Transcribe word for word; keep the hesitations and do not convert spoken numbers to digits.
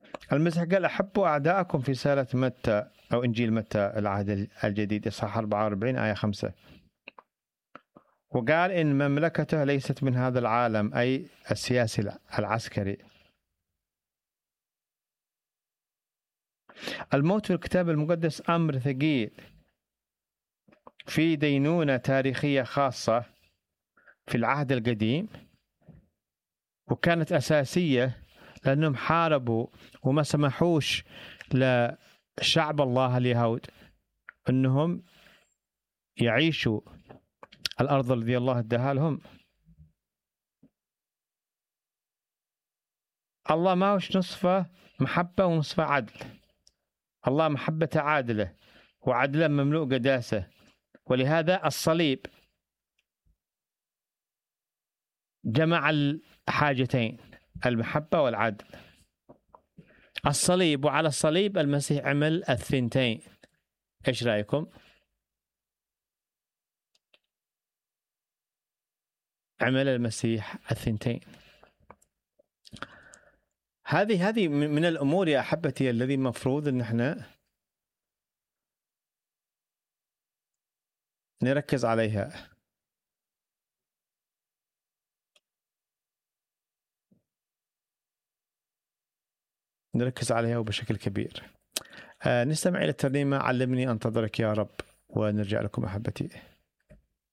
المسيح قال أحبوا أعداءكم في رسالة متى أو إنجيل متى العهد الجديد إصحاح أربعة وأربعين آية خمسة، وقال إن مملكته ليست من هذا العالم، أي السياسي العسكري. الموت في الكتاب المقدس أمر ثقيل، في دينونة تاريخية خاصة في العهد القديم، وكانت أساسية لأنهم حاربوا وما سمحوش لشعب الله اليهود أنهم يعيشوا الأرض التي الله اداها لهم. الله ما هوش نصفه محبة ونصفه عدل، الله محبته عادلة وعدله مملوء قداسة، ولهذا الصليب جمع الحاجتين، المحبة والعدل. الصليب، وعلى الصليب المسيح عمل الثنتين. ايش رأيكم؟ عمل المسيح الثنتين. هذه هذه من الأمور يا أحبتي الذي مفروض أن احنا نركز عليها، نركز عليها وبشكل كبير. آه نستمع إلى الترنيمة علمني أنتظرك يا رب، ونرجع لكم أحبتي.